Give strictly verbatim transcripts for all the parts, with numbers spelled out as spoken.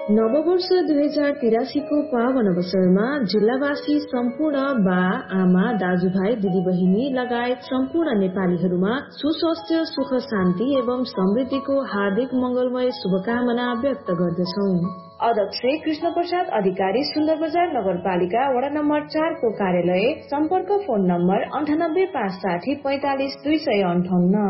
नववर्ष दुई हजार तिरासीको पावन अवसरमा जिल्लावासी सम्पूर्ण बा आमा दाजुभाइ दिदीबहिनी लगायत सम्पूर्ण नेपालीहरूमा सुस्वास्थ्य सुख शान्ति एवं समृद्धिको हार्दिक मंगलमय शुभकामना व्यक्त गर्दछौ। अध्यक्ष कृष्ण प्रसाद अधिकारी सुन्दर बजार नगरपालिका वडा नम्बर चार को कार्यालय सम्पर्क फोन नम्बर अन्ठानब्बे पाँच साठी पैंतालिस दुई सय अन्ठाउन्न।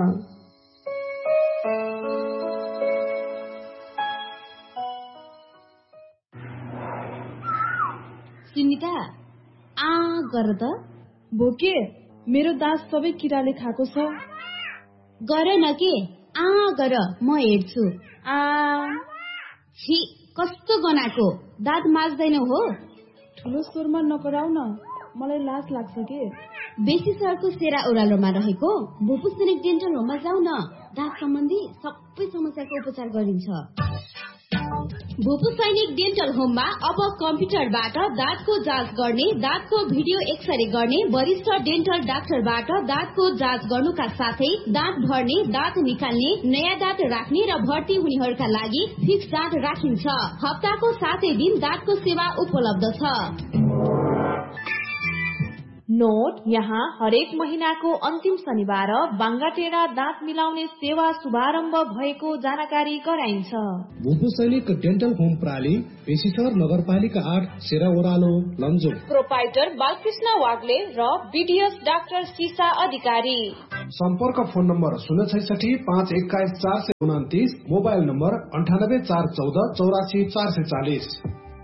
सुनिता आ गर त भोके मेरो दास सबै किराले खाएको छ। गर न के आ गर म हेर्छु। आ छि कस्तो गनाको दाँत माझ्दैन हो। ठुलो स्वरमा नकराउ न, मलाई लाज लाग्छ के। बेसी सरको सेरा ओह्रालोमा रहेको भोपु सैनिक डेन्टल होममा जाऊ न, दाँत सम्बन्धी सबै समस्याको उपचार गरिन्छ। भोपु सैनिक डेन्टल होममा अब कम्प्युटरबाट दाँतको जाँच गर्ने, दाँतको भिडियो एक्सरे गर्ने, वरिष्ठ डेन्टल डाक्टरबाट दाँतको जाँच गर्नुका साथै दाँत भर्ने, दाँत निकाल्ने, नयाँ दाँत राख्ने र भर्ती हुनेहरूका लागि फिक्स दाँत राखिन्छ। हप्ताको सातै दिन दाँतको सेवा उपलब्ध छ। नोट, यहाँ हरेक महिनाको अन्तिम शनिबार बाङ्गाटेरा दाँत मिलाउने सेवा शुभारम्भ भएको जानकारी गराइन्छ। भोपु सैनिक डेन्टल होम प्राली पेशिसर नगरपालिका आठ सेरा ओह्रालो लमजुङ। प्रोपाइटर बालकृष्ण वाग्ले र बीडीएस डाक्टर सीसा अधिकारी। सम्पर्क फोन नम्बर शून्य छैसठी पाँच एक्काइस चार सय उन्तिस, मोबाइल नम्बर अन्ठानब्बे चार चौध चौरासी चार सय चालिस।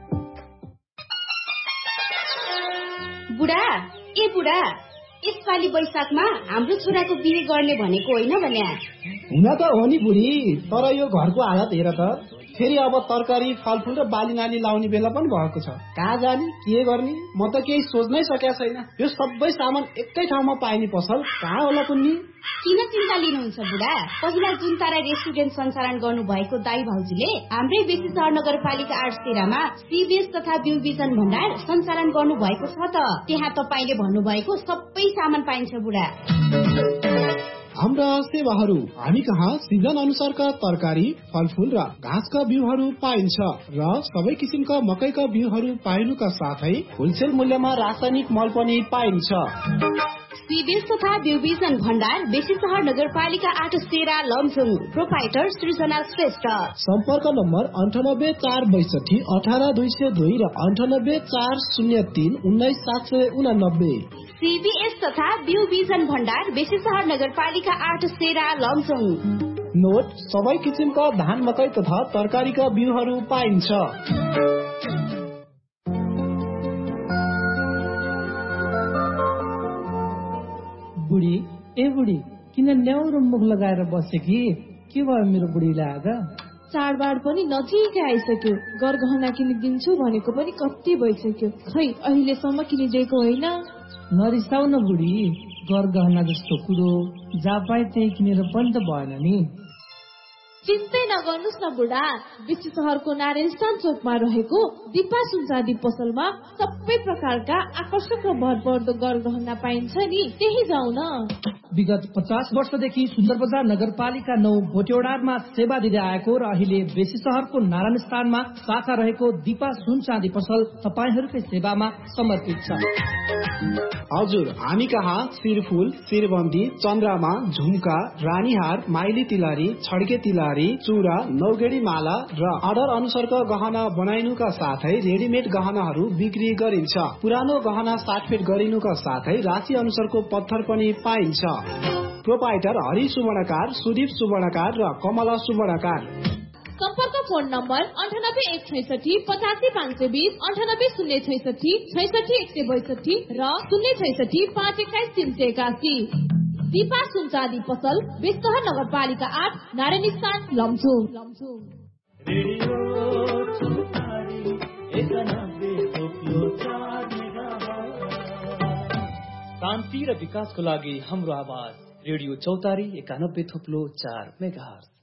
बुढा ए बुढा, यसपालि वैशाखमा हाम्रो छोराको बिहे गर्ने भनेको होइन भने? हुन त हो नि बुढी, तर यो घरको हालत हेर त, फेरि अब तरकारी फलफुल र बाली नाली लाउने बेला पनि भएको छ। कहाँ जाने के गर्ने म त केही सोच्नै सकेको छैन। यो सबै सामान एकै ठाउँमा पाइने पसल कहाँ होला कुन्नी? किन चिन्ता लिनुहुन्छ बुढा? पहिला जुन तारा रेस्टुरेन्ट सञ्चालन गर्नु भएको दाई भाउजूले हाम्रै बेसी सहर नगरपालिका आठ तेह्रमा सीबीएस तथा बिउ बिजन भण्डार सञ्चालन गर्नु भएको छ त। त्यहाँ तपाईले भन्नुभएको सबै सामान पाइन्छ बुढा। हाम्रा सेवाहरू हामी कहाँ सिजन अनुसारका तरकारी फलफुल र घाँसका बिउहरू पाइन्छ र सबै किसिमका मकैका बिउहरू पाइनुका साथै होलसेल मूल्यमा रासायनिक मल पनि पाइन्छ। सीबीएस तथा बिउबिजन भण्डार बेसी सहर नगरपालिका आठ सेरा लमजुङ। प्रोपाइटर सृजना श्रेष्ठ। सम्पर्क नम्बर अन्ठानब्बे चार बैसठी अठार दुई सय दुई र अन्ठानब्बे चार शून्य तीन उन्नाइस सात सय उनानब्बे। सीबीएस तथा बिउबिजन भण्डार बेसी सहर नगरपालिका आठ सेरा लमजुङ। नोट, सबै किसिमका धान मकै तथा तरकारीका बिउहरू पाइन्छ। बुढी ए बुढी, किन न्याउरो मुख लगाएर बसे कि? के भयो मेरो बुढीलाई आज? चाडबाड पनि नजिकै आइसक्यो, गरगहना किनिदिन्छु भनेको पनि कति भइसक्यो, खै अहिलेसम्म किनिदिएको होइन। नरिसाउ न बुढी, गरगहना जस्तो कुरो जहाँ पाए त्यही किनेर पनि त भएन नि। चिन्तै नगर्नुहोस् न बुढा, बेसी सहरको नारायण स्थान चोकमा रहेको दिपा सुनचाँदी पसलमा सबै प्रकारका आकर्षक र भरपर्दो गरगहना पाइन्छ नि, त्यही जाउँ न। विगत पचास वर्षदेखि सुन्दर बजार नगरपालिका नौ भोटेवडारमा सेवा दिँदै आएको र अहिले बेसी सहरको नारायण स्थानमा शाखा रहेको दिपा सुन चाँदी पसल तपाईहरूकै सेवामा समर्पित छ। हजुर, हामी कहाँ शिरफुल, शिरबन्दी, चन्द्रमा, झुम्का, रानीहार, माइली तिलहरी, छड्के तिलहरी, चुरा, नौगेडी माला र अर्डर अनुसारको गहना बनाइनुका साथै रेडिमेड गहनाहरू बिक्री गरिन्छ। पुरानो गहना साटफेट गरिनुका साथै राशि अनुसारको पत्थर पनि पाइन्छ। प्रोपाइटर हरि सुवर्णकार, सुदीप सुवर्णकार र कमला सुवर्णकार। सम्पर्क फोन नम्बर अन्ठानब्बे एक छैसठी पचासी पाँच सय बिस, अन्ठानब्बे शून्य छैसठी छैसठी एक सय बैसठी र शून्य छैसठी पाँच एक्काइस तीन सय एकासी। दिपा सुनचाँदी पसल बेस्तहर नगरपालिका आठ नारायण स्थान लमजुङ। शान्ति र विकासको लागि हाम्रो आवाज रेडियो चौतारी एकानब्बे थोप्लो चार मेगाहर्ज।